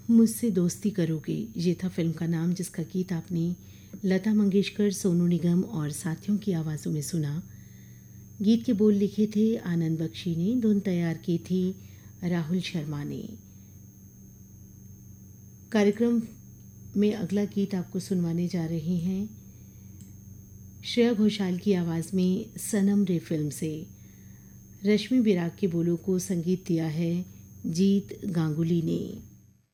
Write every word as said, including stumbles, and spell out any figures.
मुझसे दोस्ती करोगे, ये था फिल्म का नाम, जिसका गीत आपने लता मंगेशकर, सोनू निगम और साथियों की आवाज़ों में सुना। गीत के बोल लिखे थे आनंद बख्शी ने, धुन तैयार की थी राहुल शर्मा ने। कार्यक्रम में अगला गीत आपको सुनवाने जा रहे हैं श्रेया घोषाल की आवाज़ में सनम रे फिल्म से। रश्मि विराग के बोलों को संगीत दिया है जीत गांगुली ने।